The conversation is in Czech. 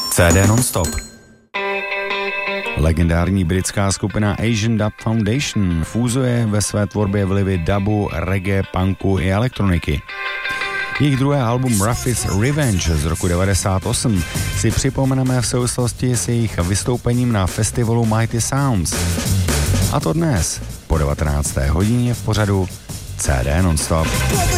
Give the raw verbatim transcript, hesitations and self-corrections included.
C D non-stop. Legendární britská skupina Asian Dub Foundation fúzuje ve své tvorbě vlivy dubu, reggae, punku i elektroniky. Jejich druhé album Rough is Revenge z roku devadesát osm si připomeneme v souvislosti s jejich vystoupením na festivalu Mighty Sounds. A to dnes po devatenácté hodině v pořadu C D non-stop.